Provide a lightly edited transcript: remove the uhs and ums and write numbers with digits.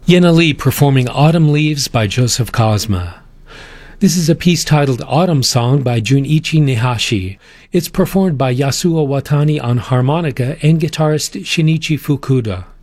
Yena Lee performing Autumn Leaves by Joseph Kosma. This is a piece titled Autumn Song by Junichi Nehashi. It's performed by Yasuo Watani on harmonica and guitarist Shinichi Fukuda.